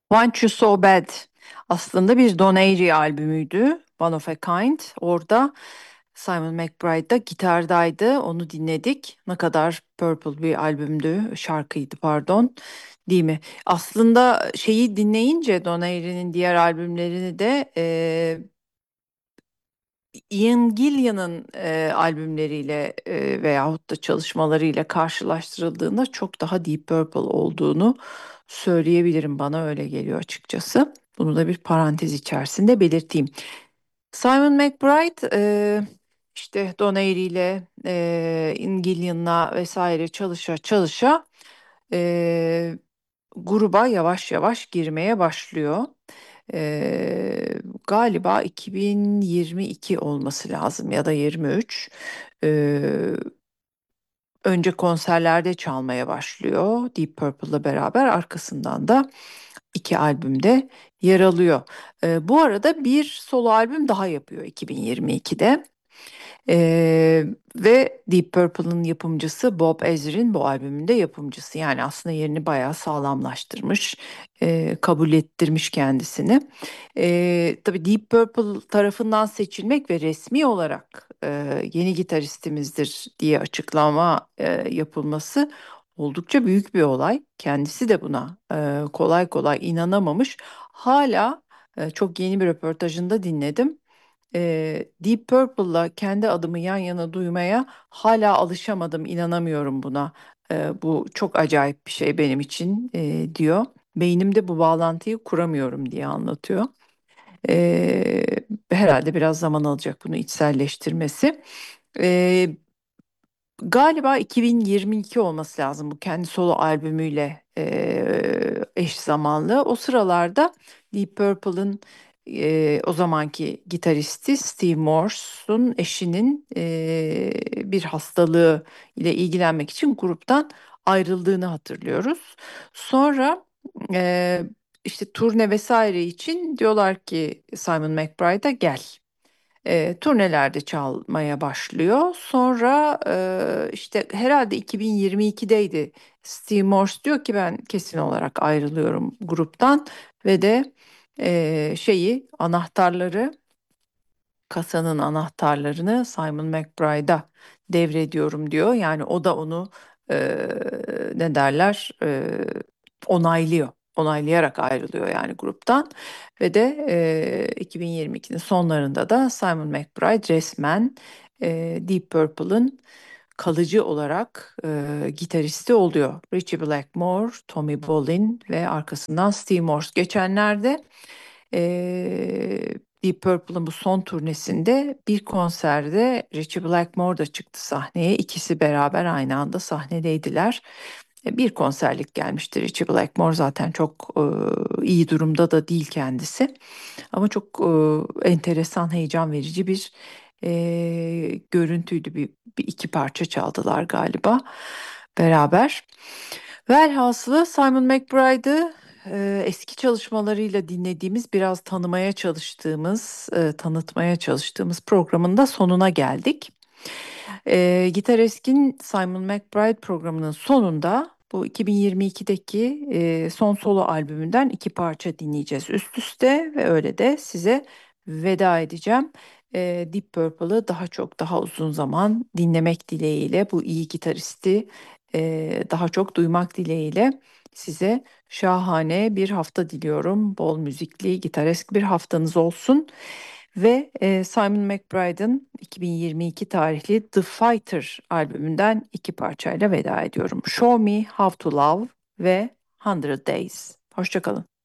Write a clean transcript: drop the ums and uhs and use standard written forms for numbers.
Want You So Bad aslında bir Don Airey albümüydü. One of a Kind. Orada Simon McBride da gitardaydı. Onu dinledik. Ne kadar Purple bir albümdü, şarkıydı pardon. Değil mi? Aslında şeyi dinleyince Don Airey'nin diğer albümlerini de Ian Gillan'ın albümleriyle veyahut da çalışmalarıyla karşılaştırıldığında çok daha Deep Purple olduğunu söyleyebilirim. Bana öyle geliyor açıkçası. Bunu da bir parantez içerisinde belirteyim. Simon McBride işte Don Airey ile Ian Gillan'la vesaire çalışa çalışa e, gruba yavaş yavaş girmeye başlıyor. Ee, Galiba 2022 olması lazım ya da 23. Ee, Önce konserlerde çalmaya başlıyor Deep Purple'la beraber, arkasından da iki albümde yer alıyor. Bu arada bir solo albüm daha yapıyor 2022'de. Ve Deep Purple'ın yapımcısı Bob Ezrin bu albümün de yapımcısı. Yani aslında yerini bayağı sağlamlaştırmış, kabul ettirmiş kendisini. Tabii Deep Purple tarafından seçilmek ve resmi olarak yeni gitaristimizdir diye açıklama yapılması oldukça büyük bir olay. Kendisi de buna kolay kolay inanamamış. Hala çok yeni bir röportajında dinledim. Deep Purple'la kendi adımı yan yana duymaya hala alışamadım, inanamıyorum buna. Bu çok acayip bir şey benim için diyor. Beynimde bu bağlantıyı kuramıyorum diye anlatıyor. Ee, Herhalde biraz zaman alacak bunu içselleştirmesi. Ee, Galiba 2022 olması lazım bu kendi solo albümüyle eş zamanlı. O sıralarda Deep Purple'ın o zamanki gitaristi Steve Morse'un eşinin bir hastalığı ile ilgilenmek için gruptan ayrıldığını hatırlıyoruz. Sonra eee, işte turne vesaire için diyorlar ki Simon McBride'a gel. Turnelerde çalmaya başlıyor. Sonra işte herhalde 2022'deydi. Steve Morse diyor ki ben kesin olarak ayrılıyorum gruptan ve de anahtarları, kasanın anahtarlarını Simon McBride'a devrediyorum diyor. Yani o da onu ne derler, onaylıyor. Onaylayarak ayrılıyor yani gruptan ve de 2022'nin sonlarında da Simon McBride resmen Deep Purple'ın kalıcı olarak gitaristi oluyor. Ritchie Blackmore, Tommy Bolin ve arkasından Steve Morse. Geçenlerde Deep Purple'ın bu son turnesinde bir konserde Ritchie Blackmore da çıktı sahneye. İkisi beraber aynı anda sahnedeydiler. Bir konserlik gelmiştir. Ritchie Blackmore zaten çok iyi durumda da değil kendisi. Ama çok enteresan, heyecan verici bir görüntüydü. Bir iki parça çaldılar galiba beraber. Velhasılı Simon McBride'ı eski çalışmalarıyla dinlediğimiz, biraz tanımaya çalıştığımız, tanıtmaya çalıştığımız programın da sonuna geldik. Gitar Esk'in Simon McBride programının sonunda bu 2022'deki son solo albümünden iki parça dinleyeceğiz üst üste ve öyle de size veda edeceğim. Deep Purple'ı daha çok, daha uzun zaman dinlemek dileğiyle, bu iyi gitaristi daha çok duymak dileğiyle size şahane bir hafta diliyorum. Bol müzikli, gitaresk bir haftanız olsun. Ve Simon McBride'ın 2022 tarihli The Fighter albümünden iki parçayla veda ediyorum. Show Me How to Love ve 100 Days. Hoşça kalın.